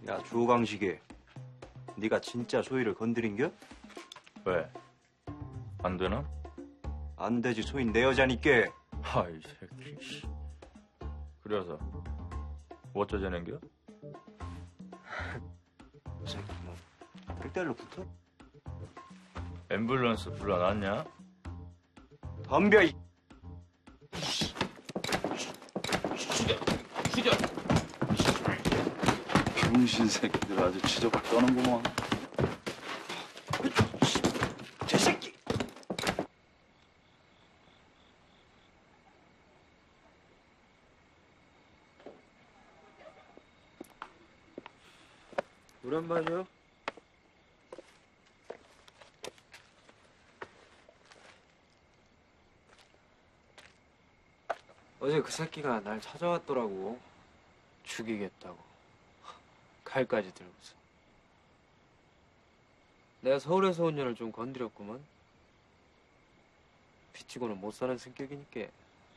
야, 조강식이, 네가 진짜 소희를 건드린겨? 왜? 안 되나? 안 되지, 소희 내 여자니까. 아이 새끼. 씨. 그래서 뭐 어쩌자는겨? 이 새끼 뭐 1대1로 붙어? 앰뷸런스 불러놨냐? 덤벼 이. 병신 새끼들 아주 지저분 떠는구먼. 저 새끼. 물 한 마셔. 어제 그 새끼가 날 찾아왔더라고. 죽이겠다고. 칼까지 들고서. 내가 서울에서 온 년을 좀 건드렸구만. 비치고는 못 사는 성격이니까.